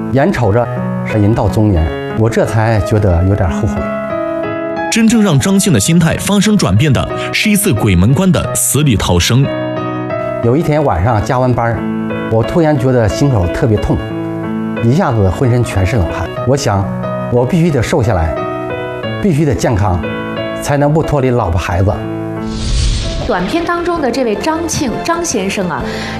眼瞅着人到中年，我这才觉得有点后悔。 真正让张庆的心态发生转变的是一次鬼门关的死里逃生。 有一天晚上加完班，我突然觉得心口特别痛，一下子浑身全是冷汗。我想，我必须得瘦下来，必须得健康，才能不脱离老婆孩子。 短片当中的这位张庆张先生啊，